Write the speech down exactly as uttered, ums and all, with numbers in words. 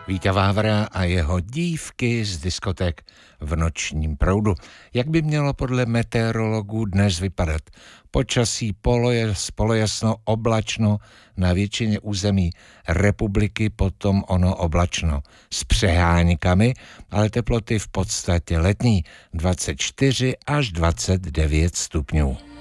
Víta Vávra a jeho dívky z diskoték v nočním proudu. Jak by mělo podle meteorologů dnes vypadat? Počasí polojas, polojasno, oblačno, na většině území republiky potom ono oblačno s přeháňkami, ale teploty v podstatě letní dvacet čtyři až dvacet devět stupňů.